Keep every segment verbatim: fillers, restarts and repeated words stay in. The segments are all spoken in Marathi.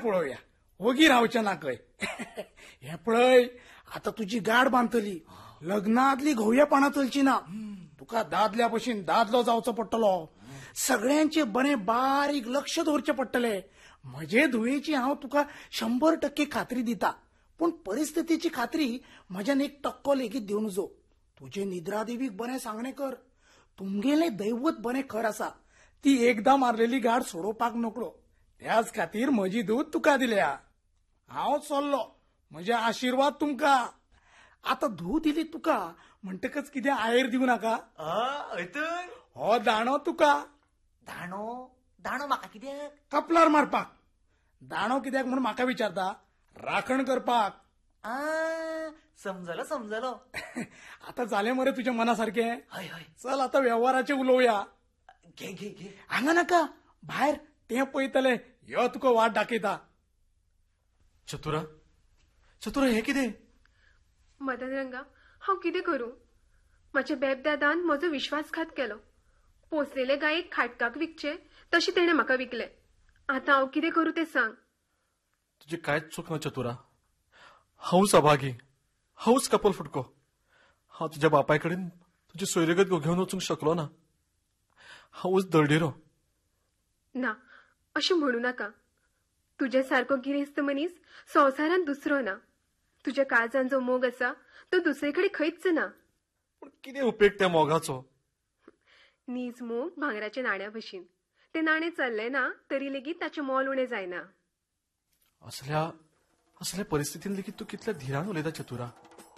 पळोवया ओगी रावचें ना खंय. हे पळय आता तुजी गाड बांदतली लग्नातली घोव्यापणां चलची ना. तुका दादल्या भशेन दादलो जावचो पडटलो. सगळ्यांचे बरें बारीक लक्ष दवरचें पडटलें. म्हजे धुवेची हांव तुका शंभर टक्के खात्री दिता. पूण परिस्थितीची खात्री म्हज्यान एक टक्को लेगीत दिव नजो. तुजे निद्रादेवीक बरें सांगणें कर. तुमगेलें दैवत बरें खर आसा. ती एकदां मारलेली गाड सोडोवपाक नकळो. त्याच खातीर म्हजी धूव तुका दिल्या. हांव चल्लो. म्हजे आशिर्वाद तुमकां. आतां धूव दिली तुका म्हणटकच कितें आयर दिवं नाका. हो दाणो तुका. दाणो दाणो म्हाका कित्याक? कपलार मारपाक. दाणो कित्याक म्हूण म्हाका विचारता? राखण करपाक. आ समजलो समजलो. आता जालें मरे तुज्या मना सारकें. हय हय. चल आता व्यवहाराचें उलोवया. घे घे घे. हांगा नाका भायर तें पळयतलें. यो तुका वाट दाखयता. चतुरा चतुरा हे कितें? मदनरंगा हांव कितें करूं? म्हज्या बेबदादान म्हजो विश्वासघात केलो. पोसलेले गायेक खाटकाक विकचे तशें तेणें म्हाका विकले. आतां हांव कितें करूं तें सांग. तुजी कांयच चूक ना चतुरा. हांवूच अभागी. हांवूच कपल फुटको. हांव तुज्या बापाय कडेन तुजी सोयरगत घेवन वचूंक शकलो ना. हांवूच दळडिरो. ना अशें म्हणू नाका. तुज्या सारको गिरेस्त मनीस संवसारांत दुसरो ना. तुज्या काळजान जो मोग आसा तो दुसरे कडेन खंयच ना. पूण कितें उपेग त्या मोगाचो? नीज मोग भांगराच्या नाण्या भशेन. ते नाणें चल्ले ना तरी लेगीत ताचें मोल उणें जायना. असल्या असल्या परिस्थितीन लेगीत तूं कितल्या धिरान उलयता चतुरा.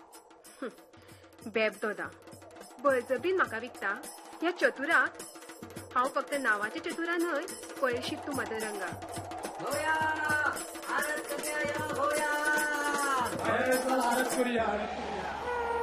बेब दोदा बळजबरीन म्हाका विकता ह्या चतुराक. हांव फक्त नांवाचें चतुरा न्हय पळशीत तूं मदनरंगा. होया आरत करूया होया. आरत करूया.